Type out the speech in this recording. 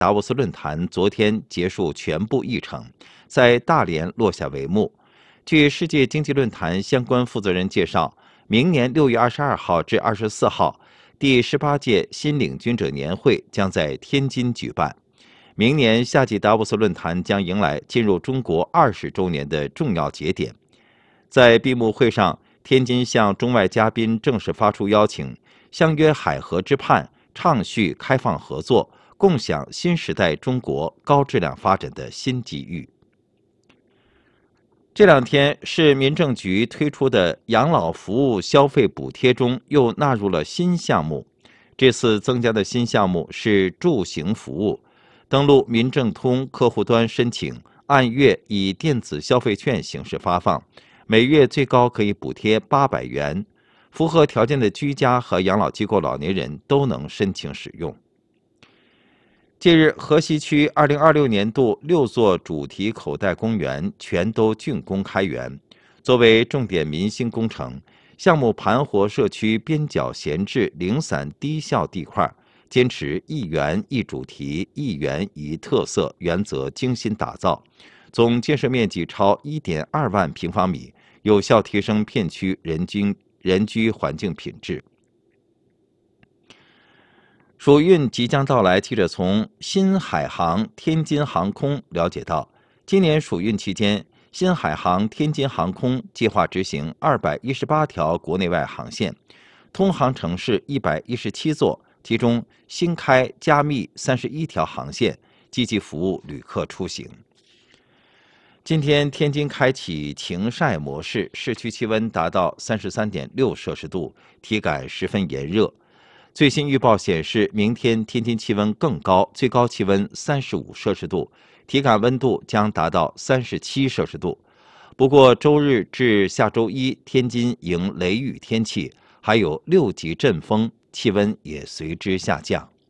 达沃斯论坛昨天结束全部议程，在大连落下帷幕。据世界经济论坛相关负责人介绍，明年6月22号至24号，第18届新领军者年会将在天津举办。明年夏季达沃斯论坛将迎来进入中国20周年的重要节点。在闭幕会上，天津向中外嘉宾正式发出邀请，相约海河之畔，畅叙开放合作，共享新时代中国高质量发展的新机遇。这两天，市民政局推出的养老服务消费补贴中又纳入了新项目。这次增加的新项目是住行服务，登录民政通客户端申请，按月以电子消费券形式发放，每月最高可以补贴800元，符合条件的居家和养老机构老年人都能申请使用。近日，河西区2026年度6座主题口袋公园全都竣工开园。作为重点民sinh工程，项目盘活社区边角闲置零散低效地块，坚持一园一主题、一园一特色原则精心打造，总建设面积超1.2万平方米，有效提升片区人居环境品质。暑运即将到来，记者从新海航天津航空了解到，今年暑运期间，新海航天津航空计划执行218条国内外航线，通航城市117座，其中新开加密31条航线，积极服务旅客出行。今天天津开启晴晒模式，市区气温达到33.6摄氏度，体感十分炎热。最新预报显示，明天天津气温更高，最高气温35摄氏度，体感温度将达到37摄氏度。不过，周日至下周一，天津迎雷雨天气，还有6级阵风，气温也随之下降。